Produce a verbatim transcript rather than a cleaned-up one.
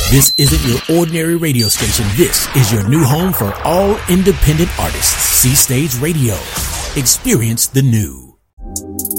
This isn't your ordinary radio station. This is your new home for all independent artists. C Stage Radio. Experience the new.